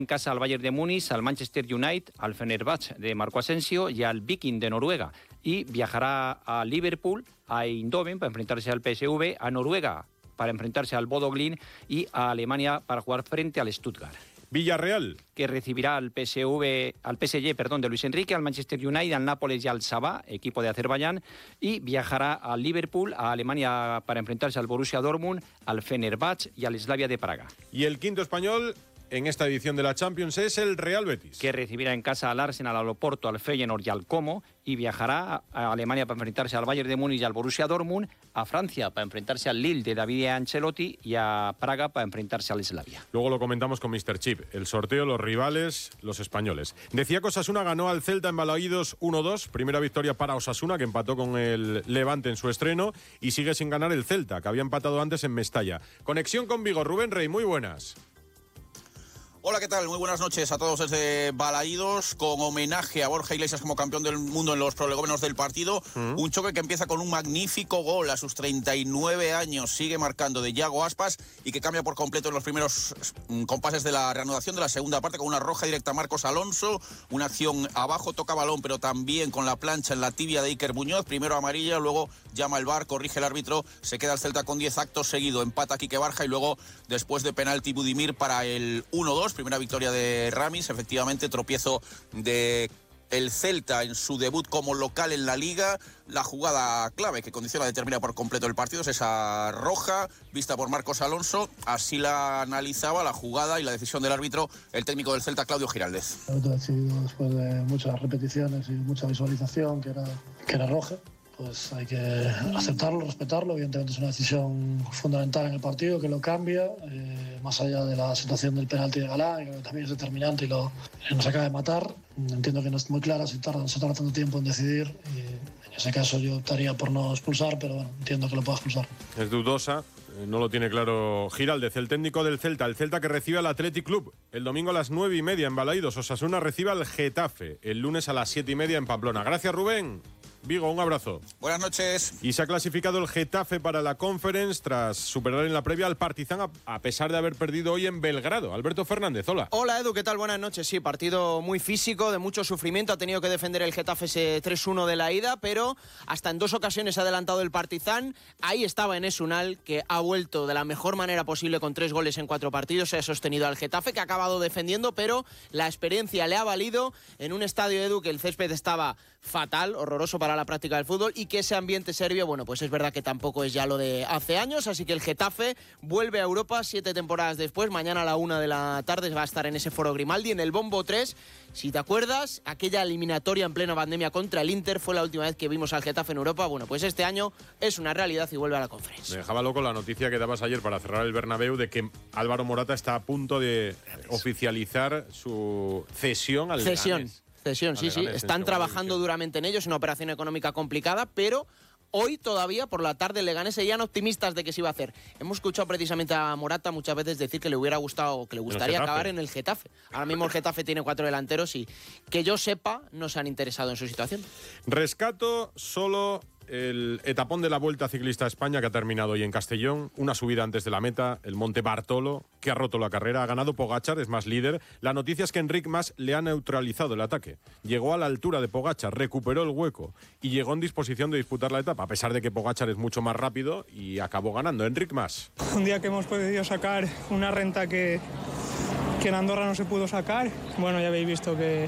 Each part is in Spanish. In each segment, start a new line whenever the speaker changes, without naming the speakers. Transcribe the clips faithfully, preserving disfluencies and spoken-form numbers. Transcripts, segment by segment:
en casa al Bayern de Múnich, al Manchester United, al Fenerbahce de Marco Asensio y al Viking de Noruega. Y viajará a Liverpool, a Eindhoven para enfrentarse al P S V, a Noruega para enfrentarse al Bodo Glimt y a Alemania para jugar frente al Stuttgart.
Villarreal,
que recibirá al P S V, al P S G, perdón, de Luis Enrique, al Manchester United, al Nápoles y al Sabah, equipo de Azerbaiyán, y viajará a Liverpool, a Alemania para enfrentarse al Borussia Dortmund, al Fenerbahce y al Slavia de Praga.
Y el quinto español en esta edición de la Champions es el Real Betis,
que recibirá en casa al Arsenal, al Oporto, al Feyenoord y al Como, y viajará a Alemania para enfrentarse al Bayern de Múnich y al Borussia Dortmund, a Francia para enfrentarse al Lille de David Ancelotti y a Praga para enfrentarse al Slavia.
Luego lo comentamos con míster Chip. El sorteo, los rivales, los españoles. Decía que Osasuna ganó al Celta en Balaídos uno dos. Primera victoria para Osasuna, que empató con el Levante en su estreno, y sigue sin ganar el Celta, que había empatado antes en Mestalla. Conexión con Vigo. Rubén Rey, muy buenas.
Hola, ¿qué tal? Muy buenas noches a todos desde Balaídos, con homenaje a Borja Iglesias como campeón del mundo en los prolegómenos del partido. Mm. Un choque que empieza con un magnífico gol a sus treinta y nueve años, sigue marcando de Yago Aspas, y que cambia por completo en los primeros compases de la reanudación de la segunda parte con una roja directa a Marcos Alonso, una acción abajo, toca balón, pero también con la plancha en la tibia de Iker Muñoz, primero amarilla, luego llama el V A R, corrige el árbitro, se queda el Celta con diez actos seguido, empata Quique Barja y luego, después de penalti, Budimir para el uno dos. Primera victoria de Ramis, efectivamente, tropiezo de el Celta en su debut como local en la Liga. La jugada clave que condiciona, determina por completo el partido es esa roja vista por Marcos Alonso. Así la analizaba la jugada y la decisión del árbitro el técnico del Celta, Claudio Giraldez.
El árbitro ha decidido, después de muchas repeticiones y mucha visualización, que era, que era roja. Pues hay que aceptarlo, respetarlo. Evidentemente es una decisión fundamental en el partido que lo cambia, eh, más allá de la situación del penalti de Galán, que también es determinante y lo, nos acaba de matar. Entiendo que no es muy clara si tarda, se tarda tanto tiempo en decidir, y en ese caso yo optaría por no expulsar, pero bueno, entiendo que lo pueda expulsar.
Es dudosa, no lo tiene claro Giraldez, el técnico del Celta. El Celta que recibe al Athletic Club el domingo a las nueve y media en Balaídos. Osasuna recibe al Getafe el lunes a las siete y media en Pamplona. Gracias, Rubén. Vigo, un abrazo.
Buenas noches.
Y se ha clasificado el Getafe para la Conference tras superar en la previa al Partizan, a, a pesar de haber perdido hoy en Belgrado. Alberto Fernández, hola.
Hola, Edu, ¿qué tal? Buenas noches. Sí, partido muy físico, de mucho sufrimiento. Ha tenido que defender el Getafe ese tres uno de la ida, pero hasta en dos ocasiones ha adelantado el Partizan. Ahí estaba Enes Unal, que ha vuelto de la mejor manera posible con tres goles en cuatro partidos. Se ha sostenido al Getafe, que ha acabado defendiendo, pero la experiencia le ha valido en un estadio, Edu, que el césped estaba fatal, horroroso para la práctica del fútbol, y que ese ambiente serbio, bueno, pues es verdad que tampoco es ya lo de hace años, así que el Getafe vuelve a Europa siete temporadas después. Mañana a la una de la tarde va a estar en ese Foro Grimaldi, en el Bombo tres. Si te acuerdas, aquella eliminatoria en plena pandemia contra el Inter fue la última vez que vimos al Getafe en Europa. Bueno, pues este año es una realidad y vuelve a la Conference.
Me dejaba loco la noticia que dabas ayer para cerrar el Bernabéu de que Álvaro Morata está a punto de oficializar su cesión al
Cesión.
Leganés.
Cesión, sí, sí. Están trabajando duramente en ello. Es una operación económica complicada, pero hoy todavía por la tarde Leganés serían optimistas de que se iba a hacer. Hemos escuchado precisamente a Morata muchas veces decir que le hubiera gustado, que le gustaría acabar en el Getafe. Ahora mismo el Getafe tiene cuatro delanteros y que yo sepa no se han interesado en su situación.
Rescato solo el etapón de la Vuelta Ciclista a España, que ha terminado hoy en Castellón. Una subida antes de la meta, el Monte Bartolo, que ha roto la carrera. Ha ganado Pogačar, es más líder. La noticia es que Enric Mas le ha neutralizado el ataque. Llegó a la altura de Pogačar, recuperó el hueco y llegó en disposición de disputar la etapa, a pesar de que Pogačar es mucho más rápido, y acabó ganando. Enric Mas.
Un día que hemos podido sacar una renta que, que en Andorra no se pudo sacar. Bueno, ya habéis visto que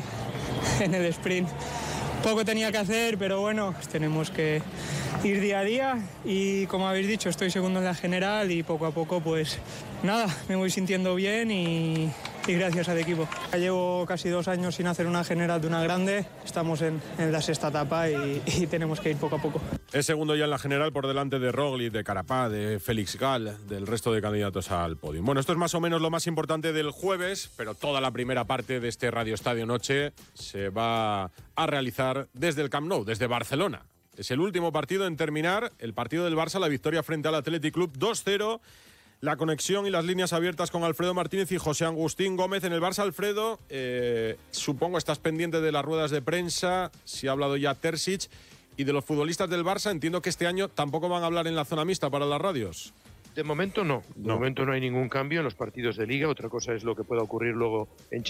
en el sprint poco tenía que hacer, pero bueno, pues tenemos que ir día a día, y como habéis dicho, estoy segundo en la general y poco a poco pues nada, me voy sintiendo bien y, y gracias al equipo. Ya llevo casi dos años sin hacer una general de una grande, estamos en, en la sexta etapa y, y tenemos que ir poco a poco.
Es segundo ya en la general, por delante de Roglic, de Carapaz, de Félix Gal, del resto de candidatos al podio. Bueno, esto es más o menos lo más importante del jueves, pero toda la primera parte de este Radio Estadio Noche se va a realizar desde el Camp Nou, desde Barcelona. Es el último partido en terminar, el partido del Barça, la victoria frente al Athletic Club dos cero. La conexión y las líneas abiertas con Alfredo Martínez y José Agustín Gómez en el Barça. Alfredo, eh, supongo estás pendiente de las ruedas de prensa, si ha hablado ya Terzic, y de los futbolistas del Barça. Entiendo que este año tampoco van a hablar en la zona mixta para las radios.
De momento no, de
no.
momento no hay ningún cambio en los partidos de Liga. Otra cosa es lo que pueda ocurrir luego en Champions.